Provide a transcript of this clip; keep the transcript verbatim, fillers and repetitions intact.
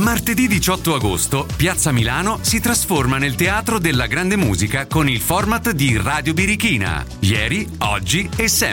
Martedì diciotto agosto, Piazza Milano si trasforma nel Teatro della Grande Musica con il format di Radio Birichina. Ieri, oggi e sempre.